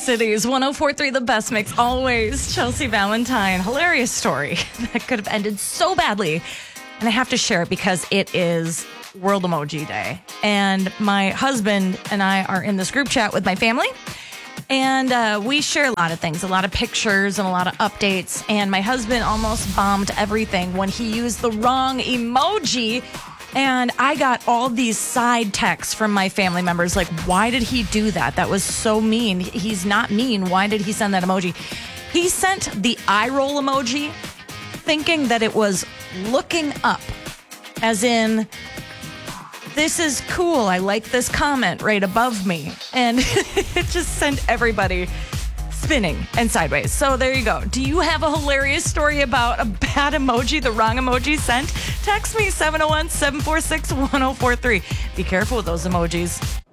Cities, 104.3 The Best Mix, always. Chelsea Valentine. Hilarious story that could have ended so badly. And I have to share it because it is World Emoji Day. And my husband and I are in this group chat with my family. And we share a lot of things, a lot of pictures and a lot of updates. And my husband almost bombed everything when he used the wrong emoji. And I got all these side texts from my family members like, why did he do that? That was so mean. He's not mean. Why did he send that emoji? He sent the eye roll emoji thinking that it was looking up, as in, this is cool. I like this comment right above me. And it just sent everybody spinning and sideways. So there you go. Do you have a hilarious story about a bad emoji, the wrong emoji sent? Text me 701-746-1043. Be careful with those emojis.